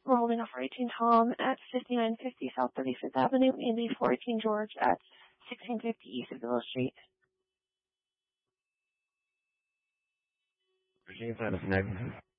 We're holding off for 18 Tom at 5950 South 35th Avenue and a 418 George at 1650 East of Willow Street. Virginia Planet next.